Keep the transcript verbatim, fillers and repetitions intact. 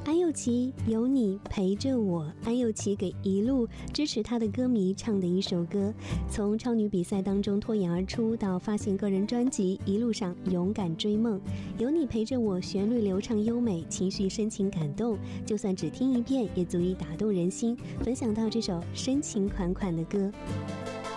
安又琪有你陪着我，安又琪给一路支持她的歌迷唱的一首歌，从超女比赛当中脱颖而出到发行个人专辑，一路上勇敢追梦。有你陪着我，旋律流畅优美，情绪深情感动，就算只听一遍也足以打动人心。分享到这首深情款款的歌。